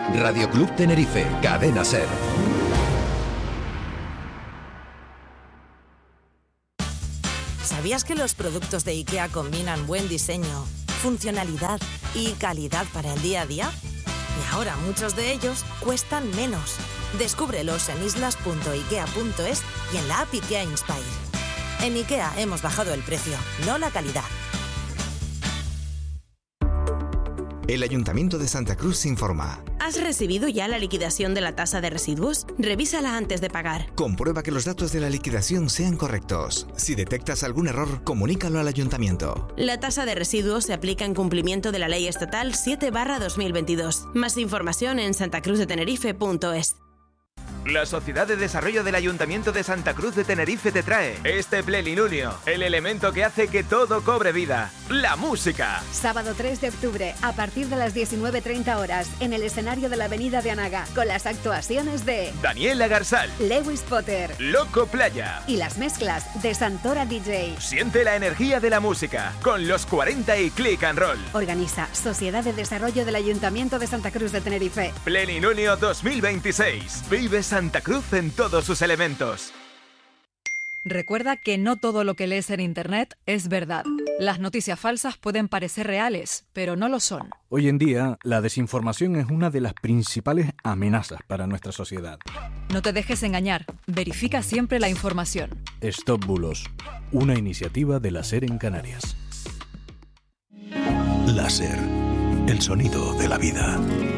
Radio Club Tenerife, Cadena SER. ¿Sabías que los productos de IKEA combinan buen diseño, funcionalidad y calidad para el día a día? Y ahora muchos de ellos cuestan menos. Descúbrelos en islas.ikea.es y en la app IKEA Inspire. En IKEA hemos bajado el precio, no la calidad. El Ayuntamiento de Santa Cruz informa. ¿Has recibido ya la liquidación de la tasa de residuos? Revísala antes de pagar. Comprueba que los datos de la liquidación sean correctos. Si detectas algún error, comunícalo al Ayuntamiento. La tasa de residuos se aplica en cumplimiento de la Ley Estatal 7/2022. Más información en santacruzdetenerife.es. La Sociedad de Desarrollo del Ayuntamiento de Santa Cruz de Tenerife te trae este plenilunio, el elemento que hace que todo cobre vida, la música. Sábado 3 de octubre, a partir de las 19:30 horas, en el escenario de la Avenida de Anaga, con las actuaciones de Daniela Garzal, Lewis Potter, Loco Playa y las mezclas de Santora DJ. Siente la energía de la música con los 40 y Click and Roll. Organiza Sociedad de Desarrollo del Ayuntamiento de Santa Cruz de Tenerife. Plenilunio 2026. Vive Santa Cruz en todos sus elementos. Recuerda que no todo lo que lees en Internet es verdad. Las noticias falsas pueden parecer reales, pero no lo son. Hoy en día, la desinformación es una de las principales amenazas para nuestra sociedad. No te dejes engañar. Verifica siempre la información. Stop Bulos, una iniciativa de la SER en Canarias. La SER, el sonido de la vida.